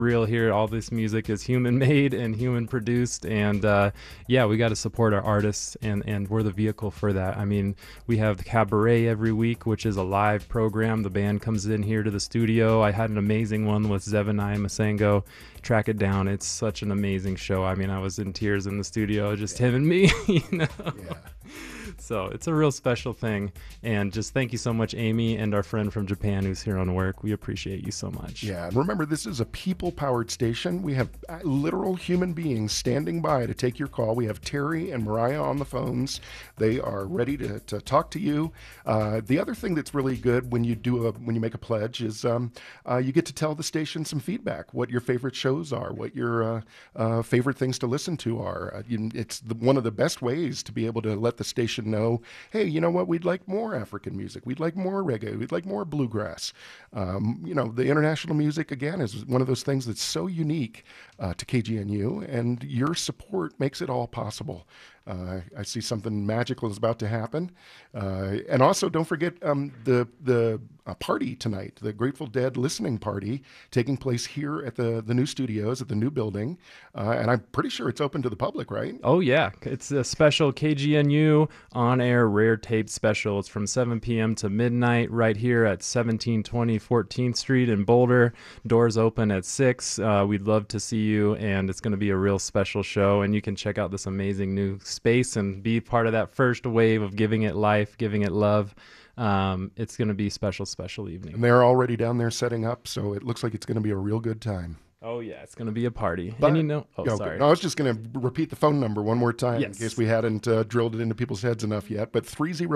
real here. All this music is human made and human produced, and yeah, we got to support our artists, and we're the vehicle for that. I mean, we have the cabaret every week, which is a live program. The band comes in here to the studio. I had an amazing one with Zevanai Masango. Track it down. It's such an amazing show. I mean, I was in tears in the studio, just him and me. Yeah. So it's a real special thing. And just thank you so much, Amy, and our friend from Japan who's here on work. We appreciate you so much. Yeah, and remember, this is a people-powered station. We have literal human beings standing by to take your call. We have Terry and Mariah on the phones. They are ready to talk to you. The other thing that's really good when you make a pledge is you get to tell the station some feedback, what your favorite shows are, what your favorite things to listen to are. It's one of the best ways to be able to let the station know, hey, you know what, we'd like more African music, we'd like more reggae, we'd like more bluegrass. The international music, again, is one of those things that's so unique to KGNU, and your support makes it all possible. I see something magical is about to happen. And also, don't forget the party tonight, the Grateful Dead listening party taking place here at the new studios at the new building. And I'm pretty sure it's open to the public, right? Oh, yeah. It's a special KGNU on-air rare tape special. It's from 7 p.m. to midnight right here at 1720 14th Street in Boulder. Doors open at 6. We'd love to see you, and it's going to be a real special show. And you can check out this amazing new space and be part of that first wave of giving it life, giving it love. It's going to be special evening. And they're already down there setting up, so it looks like it's going to be a real good time. Oh, yeah, it's going to be a party. But, and sorry. No, I was just going to repeat the phone number one more time Yes. in case we hadn't drilled it into people's heads enough yet. But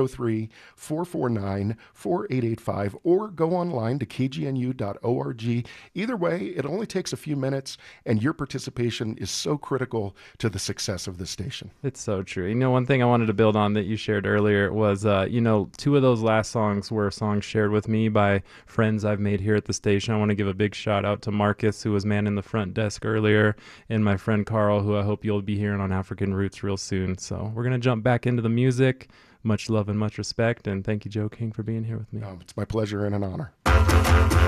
303-449-4885, or go online to kgnu.org. Either way, it only takes a few minutes, and your participation is so critical to the success of this station. It's so true. One thing I wanted to build on that you shared earlier was, two of those last songs were songs shared with me by friends I've made here at the station. I want to give a big shout out to Marcus, who was in the front desk earlier, and my friend Carl, who I hope you'll be hearing on African Roots real soon. So we're going to jump back into the music. Much love and much respect, and thank you, Joe King, for being here with me. It's my pleasure and an honor.